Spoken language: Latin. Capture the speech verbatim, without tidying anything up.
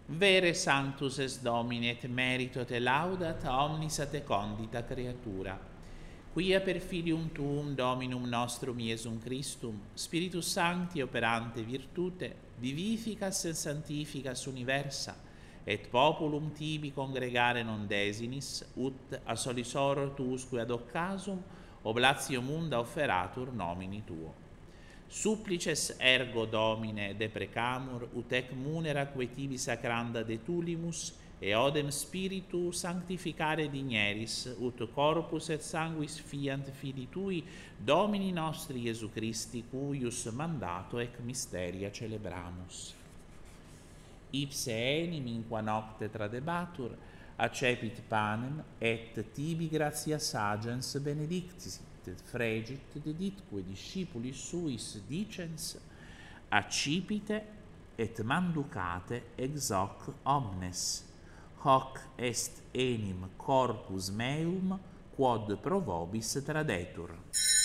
Vere sanctus es Domine et merito te laudat omnis te condita creatura. Quia per filium tuum Dominum nostrum Iesum Christum, Spiritus Sancti operante virtute, vivificas et sanctificas universa, et populum tibi congregare non desinis, ut a solisor tuusque ad occasum oblatio munda offeratur nomini tuo. Supplices ergo Domine deprecamur, ut ec munera quae tibi sacranda de tulimus, e odem spiritu sanctificare digneris, ut corpus et sanguis fiant Filii Tui, Domini nostri Iesu Christi, cuius mandato ec mysteria celebramus. Ipse enim in qua nocte tradebatur, accepit panem, et tibi gratias agens benedictis, et fregit deditque discipulis suis dicens, accipite et manducate ex hoc omnes. Hoc est enim corpus meum, quod pro vobis tradetur.